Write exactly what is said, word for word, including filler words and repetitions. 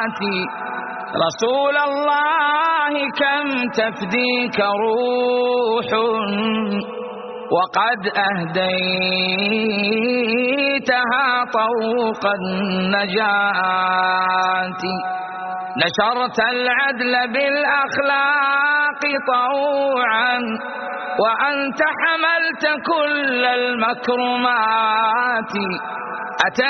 رسول الله كم تفديك روح وقد أهديتها طوق النجاة. نشرت العدل بالأخلاق طوعا وأنت حملت كل المكرمات. أتى